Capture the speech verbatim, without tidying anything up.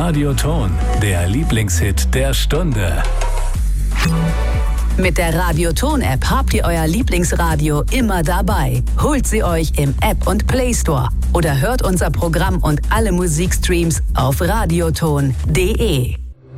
Radioton, der Lieblingshit der Stunde. Mit der Radioton-App habt ihr euer Lieblingsradio immer dabei. Holt sie euch im App und Play Store oder hört unser Programm und alle Musikstreams auf radioton punkt de.